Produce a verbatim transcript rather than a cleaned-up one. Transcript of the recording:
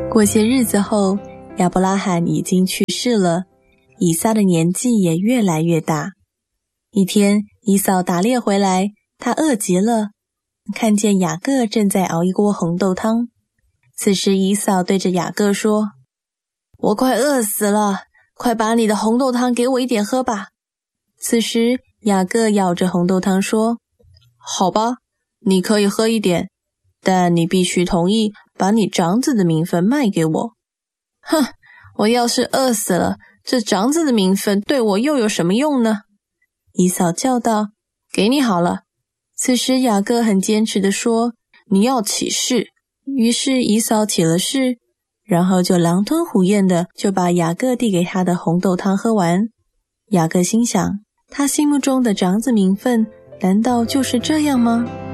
过些日子后，亚伯拉罕已经去世了，以撒的年纪也越来越大。一天，以扫打猎回来，他饿极了，看见雅各正在熬一锅红豆汤。此时以扫对着雅各说：我快饿死了，快把你的红豆汤给我一点喝吧。此时雅各舀着红豆汤说：好吧，你可以喝一点，但你必须同意把你长子的名分卖给我。哼，我要是饿死了，这长子的名分对我又有什么用呢？以扫叫道：给你好了。此时雅各很坚持地说：你要起誓。于是以扫起了誓，然后就狼吞虎咽的就把雅各递给他的红豆汤喝完。雅各心想，他心目中的长子名分难道就是这样吗？